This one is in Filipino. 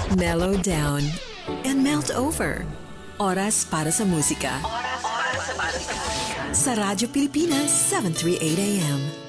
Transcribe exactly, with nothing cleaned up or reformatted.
Mellow down and melt over. Oras para sa musika. Oras para sa musika. Sa Radyo Pilipinas, seven thirty-eight A M.